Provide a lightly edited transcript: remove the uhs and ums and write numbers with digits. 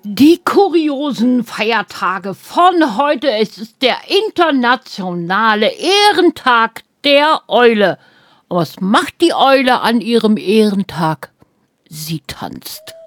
Die kuriosen Feiertage von heute. Es ist der internationale Ehrentag der Eule. Und was macht die Eule an ihrem Ehrentag? Sie tanzt.